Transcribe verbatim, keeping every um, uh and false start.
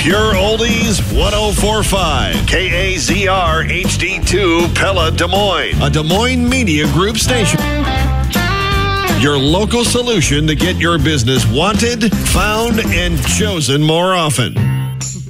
Pure Oldies ten forty-five. K A Z R H D two Pella Des Moines. A Des Moines Media Group station. Your local solution to get your business wanted, found, and chosen more often.